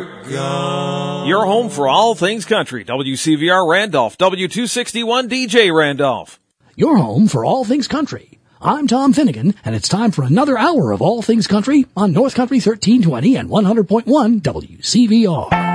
gone. Your home for all things country. WCVR Randolph, W261 DJ Randolph. Your home for all things country. I'm Tom Finnegan, and it's time for another hour of all things country on North Country 1320 and 100.1 WCVR.